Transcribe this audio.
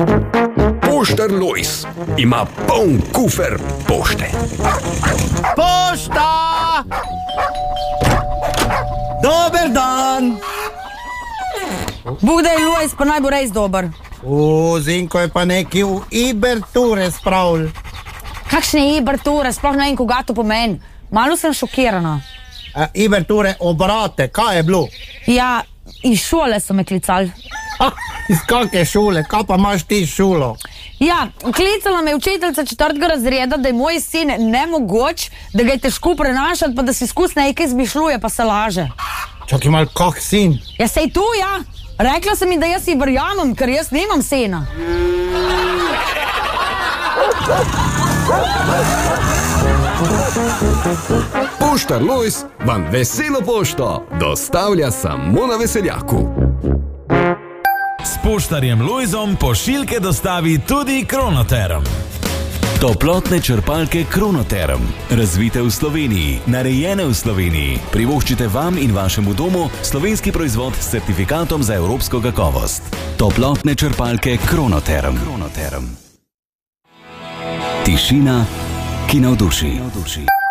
Poštar Lojz ima poln kufer pošte. Pošta! Dober dan! Bog da je Lojz, pa naj bo res dober. Zinko je pa neki v Iberture spravil. Kakšne Iberture, sploh ne vem, koga to pomeni. Malo sem šokirana. Iberture obrate, kaj je bilo? Ja, iz šole so me klicali. Iz kakšne šole? Kaj pa imaš ti šolo? Ja, klicala me je učiteljica 4. razreda, da je moj sin nemogoč, da ga je težko prenašati, pa da si skus nekaj izmišljuje, pa se laže. Čakaj malo, kak sin? Ja, sej tu, ja. Rekla sem mi, da jaz ji verjamem, ker jaz nimam sina. Poštar Lojz vam veselo pošto dostavlja samo na veseljaku. S poštarjem Lojzom pošiljke dostavi tudi Kronoterm. Toplotne črpalke Kronoterm. Razvite v Sloveniji, narejene v Sloveniji. Privoščite vam in vašemu domu slovenski proizvod s certifikatom za evropsko kakovost. Toplotne črpalke Kronoterm. Tišina, ki navduši.